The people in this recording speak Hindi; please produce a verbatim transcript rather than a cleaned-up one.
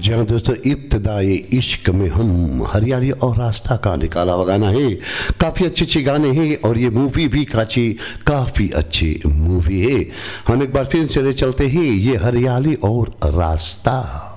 जी हाँ दोस्तों, इब्तिदाए इश्क में हम हरियाली और रास्ता का निकाला हुआ गाना है। काफ़ी अच्छे अच्छे गाने हैं और ये मूवी भी काची काफ़ी अच्छी मूवी है। हम एक बार फिर चले चलते हैं ये हरियाली और रास्ता।